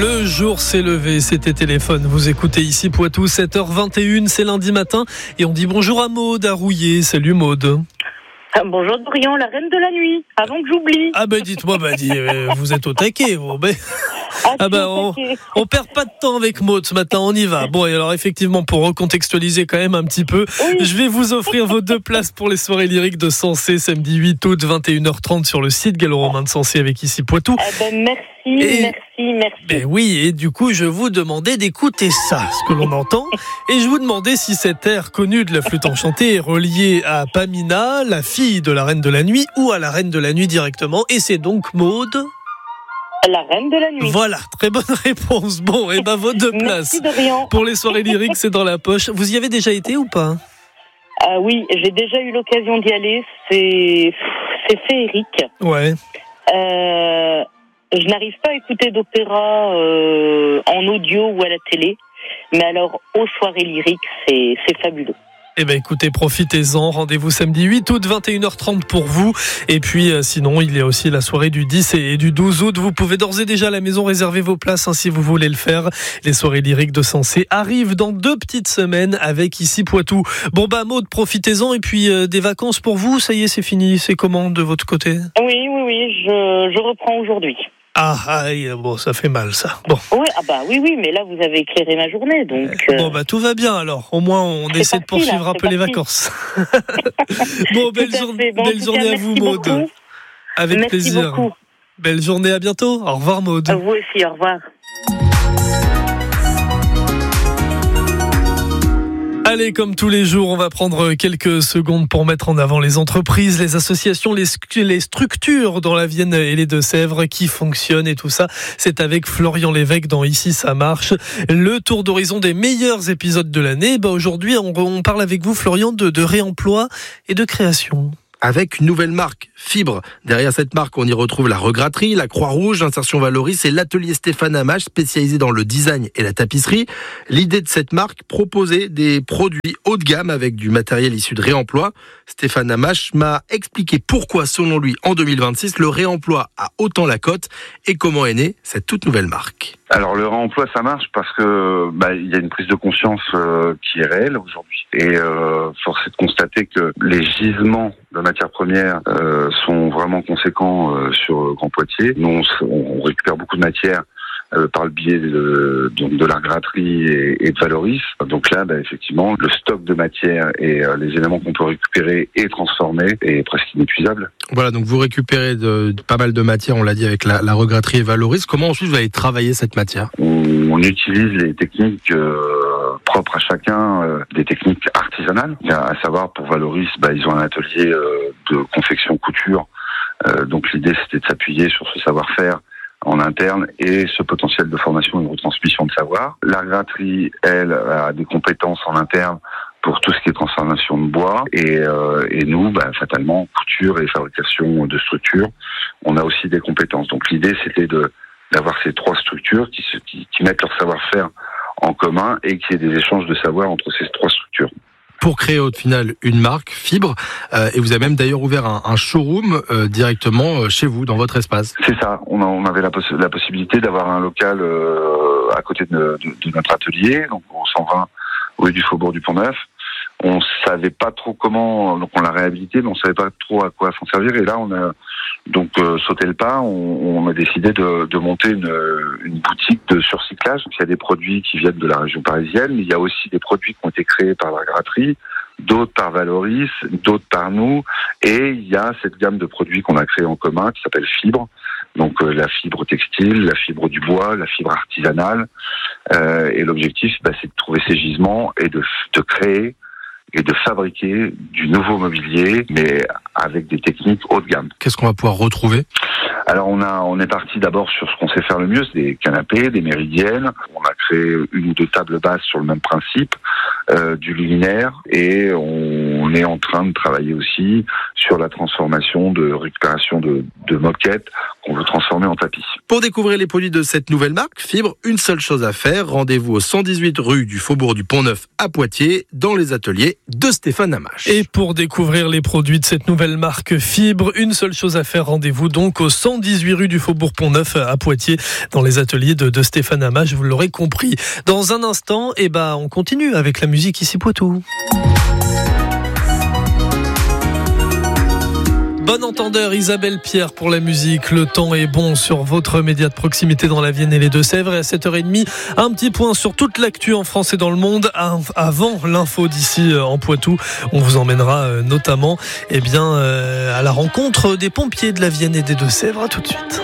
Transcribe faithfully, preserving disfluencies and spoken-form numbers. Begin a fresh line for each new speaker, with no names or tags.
Le jour s'est levé, c'était Téléphone. Vous écoutez ici Poitou, sept heures vingt et une, c'est lundi matin. Et on dit bonjour à Maude, à Rouillé. Salut Maude.
Ah, bonjour Dorian, la reine de la nuit, avant que j'oublie.
Ah ben dites-moi, bah, dis, euh, vous êtes au taquet. Vous, ben...
Ah,
ah ben on, on perd pas de temps avec Maude ce matin, on y va. Bon, et alors effectivement, pour recontextualiser quand même un petit peu,
oui.
je vais vous offrir vos deux places pour les soirées lyriques de Sensé, samedi huit août, vingt et une heures trente sur le site gallo-romain de Sensé avec ici Poitou.
Eh ben merci,
et...
merci, merci.
Ben oui, et du coup, je vous demandais d'écouter ça, ce que l'on entend, et je vous demandais si cet air connu de la flûte enchantée est relié à Pamina, la fille de la Reine de la Nuit, ou à la Reine de la Nuit directement, et c'est donc Maude...
La Reine de la Nuit.
Voilà, très bonne réponse. Bon, et ben vos deux places pour les soirées lyriques, c'est dans la poche. Vous y avez déjà été ou pas ?
Ah oui, j'ai déjà eu l'occasion d'y aller. C'est, c'est féerique.
Ouais.
Euh, je n'arrive pas à écouter d'opéra euh, en audio ou à la télé, mais alors aux soirées lyriques, c'est, c'est fabuleux.
Eh ben écoutez, profitez-en. Rendez-vous samedi huit août, vingt et une heures trente pour vous. Et puis euh, sinon, il y a aussi la soirée du dix et du douze août. Vous pouvez d'ores et déjà à la maison réserver vos places hein, si vous voulez le faire. Les soirées lyriques de Sensé arrivent dans deux petites semaines avec ici Poitou. Bon bah Maude, profitez-en. Et puis euh, des vacances pour vous, ça y est, c'est fini. C'est comment de votre côté ?
Oui, oui, oui, je, je reprends aujourd'hui.
Ah, ah, bon, ça fait mal, ça. Bon.
Oui, ah bah oui, oui, mais là, vous avez éclairé ma journée, donc... Euh...
Bon, bah tout va bien, alors. Au moins, on c'est essaie parti, de poursuivre là, un peu parti. Les vacances. Bon, belle, jour... bon, belle journée cas, à vous, Maude.
Beaucoup.
Avec
merci
plaisir.
Beaucoup.
Belle journée, à bientôt. Au revoir, Maude.
À vous aussi, au revoir.
Allez, comme tous les jours, on va prendre quelques secondes pour mettre en avant les entreprises, les associations, les, les structures dans la Vienne et les Deux-Sèvres qui fonctionnent et tout ça. C'est avec Florian Lévesque dans Ici ça marche. Le tour d'horizon des meilleurs épisodes de l'année. Bah aujourd'hui, on, on parle avec vous, Florian, de, de réemploi et de création.
Avec une nouvelle marque, Fibre. Derrière cette marque, on y retrouve la Regratterie, la Croix-Rouge, l'Insertion Valoris et l'atelier Stéphane Amache, spécialisé dans le design et la tapisserie. L'idée de cette marque, proposer des produits haut de gamme avec du matériel issu de réemploi. Stéphane Amache m'a expliqué pourquoi, selon lui, en deux mille vingt-six, le réemploi a autant la cote et comment est née cette toute nouvelle marque.
Alors le réemploi, ça marche parce que bah il y a une prise de conscience euh, qui est réelle aujourd'hui. Et euh, force est de constater que les gisements de matières premières euh, sont vraiment conséquents euh, sur Grand Poitiers. Nous, on, on récupère beaucoup de matières euh, par le biais de, de, de la Regratterie et, et de Valoris. Donc là, bah, effectivement, le stock de matières et euh, les éléments qu'on peut récupérer et transformer est presque inépuisable.
Voilà, donc vous récupérez de, de, pas mal de matières, on l'a dit, avec la, la Regratterie et Valoris. Comment ensuite vous allez travailler cette matière ?
on, on utilise les techniques euh, propres à chacun, euh, des techniques artisanales. À savoir, pour Valoris, bah, ils ont un atelier euh, de confection couture. Euh, donc l'idée, c'était de s'appuyer sur ce savoir-faire en interne et ce potentiel de formation et de retransmission de savoir. La Regratterie, elle, a des compétences en interne pour tout ce qui est transformation de bois et, euh, et nous, bah, fatalement, couture et fabrication de structures, on a aussi des compétences. Donc l'idée, c'était de d'avoir ces trois structures qui, qui, qui mettent leur savoir-faire en commun et qu'il y ait des échanges de savoir entre ces trois structures.
Pour créer au final une marque, Fibre, euh, et vous avez même d'ailleurs ouvert un, un showroom euh, directement chez vous, dans votre espace.
C'est ça, on, a, on avait la, poss- la possibilité d'avoir un local euh, à côté de, de, de notre atelier, donc au cent vingt rue du Faubourg du Pont-Neuf. On savait pas trop comment, donc on l'a réhabilité, mais on savait pas trop à quoi s'en servir. Et là, on a donc euh, sauté le pas. On, on a décidé de, de monter une, une boutique de surcyclage. Donc, il y a des produits qui viennent de la région parisienne, mais il y a aussi des produits qui ont été créés par la Regratterie, d'autres par Valoris, d'autres par nous. Et il y a cette gamme de produits qu'on a créés en commun qui s'appelle Fibre. Donc euh, la fibre textile, la fibre du bois, la fibre artisanale. Euh, et l'objectif, bah, c'est de trouver ces gisements et de, de créer et de fabriquer du nouveau mobilier, mais avec des techniques haut de gamme.
Qu'est-ce qu'on va pouvoir retrouver ?
Alors on a, on est parti d'abord sur ce qu'on sait faire le mieux, c'est des canapés, des méridiennes. On a fait une ou deux tables basses sur le même principe, euh, du luminaire, et on est en train de travailler aussi sur la transformation de récupération de, de moquettes qu'on veut transformer en tapis.
Pour découvrir les produits de cette nouvelle marque, Fibre, une seule chose à faire, rendez-vous au cent dix-huit rue du Faubourg du Pont-Neuf à Poitiers, dans les ateliers de Stéphane Amache.
Et pour découvrir les produits de cette nouvelle marque Fibre, une seule chose à faire, rendez-vous donc au cent dix-huit rue du Faubourg Pont-Neuf à Poitiers, dans les ateliers de, de Stéphane Amache, vous l'aurez compris. Dans un instant, eh ben, on continue avec la musique ici Poitou. Bon entendeur, Isabelle Pierre pour la musique. Le temps est bon sur votre média de proximité dans la Vienne et les Deux-Sèvres. Et à sept heures trente, un petit point sur toute l'actu en France et dans le monde. Avant l'info d'ici en Poitou, on vous emmènera notamment eh bien, à la rencontre des pompiers de la Vienne et des Deux-Sèvres. À tout de suite.